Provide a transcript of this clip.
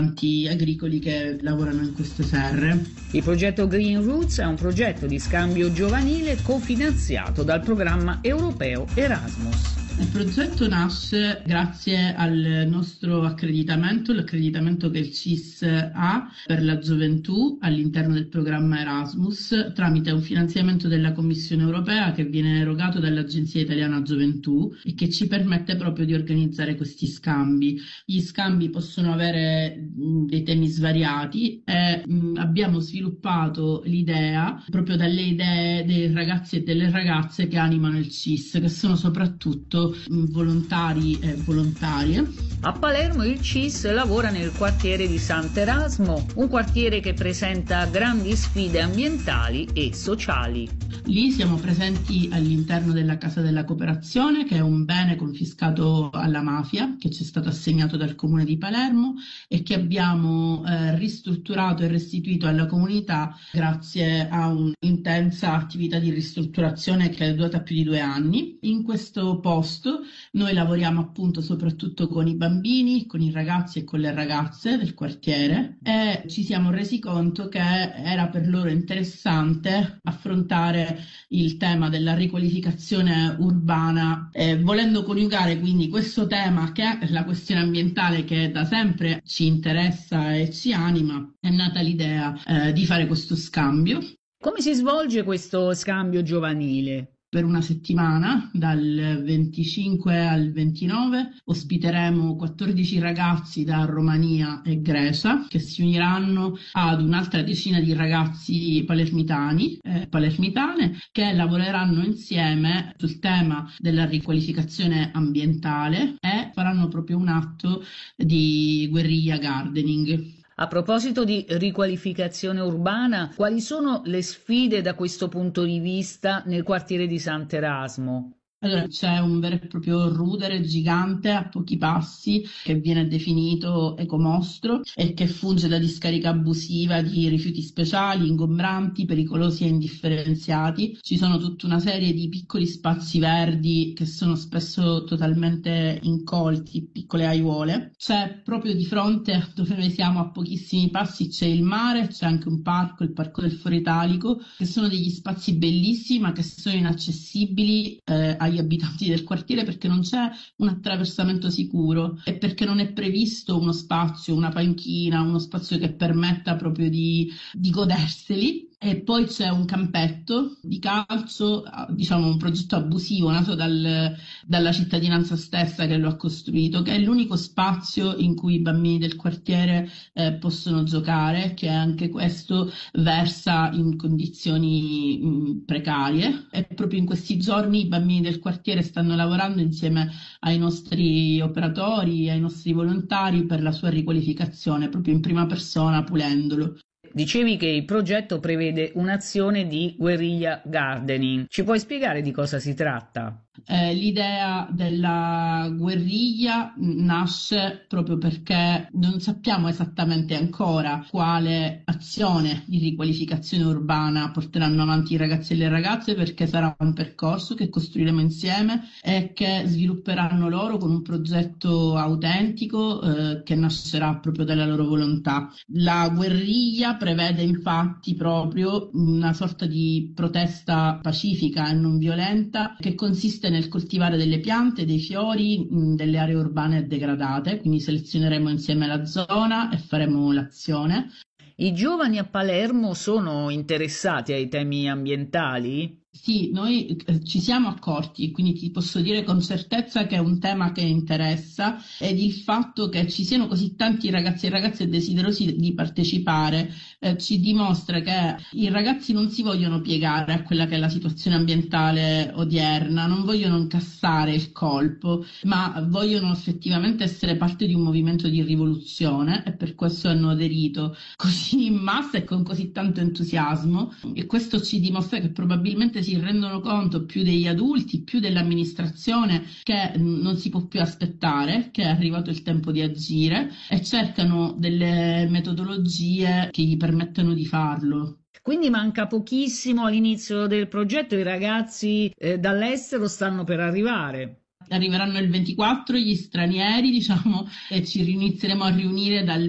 agricoli che lavorano in queste serre. Il progetto Green Roots è un progetto di scambio giovanile cofinanziato dal programma europeo Erasmus. Il progetto nasce grazie al nostro accreditamento, l'accreditamento che il CIS ha per la gioventù all'interno del programma Erasmus, tramite un finanziamento della Commissione europea che viene erogato dall'Agenzia Italiana Gioventù e che ci permette proprio di organizzare questi scambi. Gli scambi possono avere dei temi svariati e abbiamo sviluppato l'idea proprio dalle idee dei ragazzi e delle ragazze che animano il CIS, che sono soprattutto volontari e volontarie. A Palermo il CIS lavora nel quartiere di Sant'Erasmo, un quartiere che presenta grandi sfide ambientali e sociali. Lì siamo presenti all'interno della Casa della Cooperazione, che è un bene confiscato alla mafia, che ci è stato assegnato dal Comune di Palermo e che abbiamo ristrutturato e restituito alla comunità grazie a un'intensa attività di ristrutturazione che è durata più di 2 anni. In questo posto noi lavoriamo appunto soprattutto con i bambini, con i ragazzi e con le ragazze del quartiere e ci siamo resi conto che era per loro interessante affrontare il tema della riqualificazione urbana, volendo coniugare quindi questo tema che è la questione ambientale che da sempre ci interessa e ci anima. È nata l'idea di fare questo scambio. Come si svolge questo scambio giovanile? Per una settimana, dal 25 al 29, ospiteremo 14 ragazzi da Romania e Grecia che si uniranno ad un'altra decina di ragazzi palermitani e palermitane che lavoreranno insieme sul tema della riqualificazione ambientale e faranno proprio un atto di guerriglia gardening. A proposito di riqualificazione urbana, quali sono le sfide da questo punto di vista nel quartiere di Sant'Erasmo? Allora, c'è un vero e proprio rudere gigante a pochi passi che viene definito ecomostro e che funge da discarica abusiva di rifiuti speciali, ingombranti, pericolosi e indifferenziati. Ci sono tutta una serie di piccoli spazi verdi che sono spesso totalmente incolti, piccole aiuole. C'è proprio di fronte, dove noi siamo a pochissimi passi, c'è il mare, c'è anche un parco, il Parco del Foro Italico, che sono degli spazi bellissimi ma che sono inaccessibili agli abitanti del quartiere perché non c'è un attraversamento sicuro e perché non è previsto uno spazio, una panchina, uno spazio che permetta proprio di goderseli. E poi c'è un campetto di calcio, diciamo un progetto abusivo nato dalla cittadinanza stessa che lo ha costruito, che è l'unico spazio in cui i bambini del quartiere possono giocare, che anche questo versa in condizioni precarie. E proprio in questi giorni i bambini del quartiere stanno lavorando insieme ai nostri operatori, ai nostri volontari per la sua riqualificazione, proprio in prima persona, pulendolo. Dicevi che il progetto prevede un'azione di guerriglia gardening. Ci puoi spiegare di cosa si tratta? L'idea della guerriglia nasce proprio perché non sappiamo esattamente ancora quale azione di riqualificazione urbana porteranno avanti i ragazzi e le ragazze, perché sarà un percorso che costruiremo insieme e che svilupperanno loro con un progetto autentico che nascerà proprio dalla loro volontà. La guerriglia prevede infatti proprio una sorta di protesta pacifica e non violenta che consiste nel coltivare delle piante, dei fiori, delle aree urbane degradate, quindi selezioneremo insieme la zona e faremo l'azione. I giovani a Palermo sono interessati ai temi ambientali? Sì, noi ci siamo accorti, quindi ti posso dire con certezza che è un tema che interessa ed il fatto che ci siano così tanti ragazzi e ragazze desiderosi di partecipare ci dimostra che i ragazzi non si vogliono piegare a quella che è la situazione ambientale odierna, non vogliono incassare il colpo, ma vogliono effettivamente essere parte di un movimento di rivoluzione e per questo hanno aderito così in massa e con così tanto entusiasmo e questo ci dimostra che probabilmente si rendono conto più degli adulti, più dell'amministrazione che non si può più aspettare, che è arrivato il tempo di agire e cercano delle metodologie che gli permettano di farlo. Quindi manca pochissimo all'inizio del progetto, i ragazzi dall'estero stanno per arrivare. Arriveranno il 24 gli stranieri, diciamo, e ci inizieremo a riunire dal